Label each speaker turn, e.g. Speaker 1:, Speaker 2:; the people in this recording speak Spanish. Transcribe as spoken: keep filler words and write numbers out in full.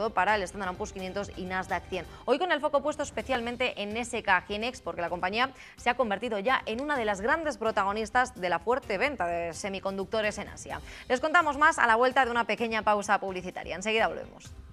Speaker 1: todo para el Standard and Poor's quinientos y Nasdaq cien. Hoy con el foco puesto especialmente en S K Hynix, porque la compañía se ha convertido ya en una de las grandes protagonistas de la fuerte venta de semiconductores en Asia. Les contamos más a la vuelta de una pequeña pausa publicitaria. Enseguida volvemos.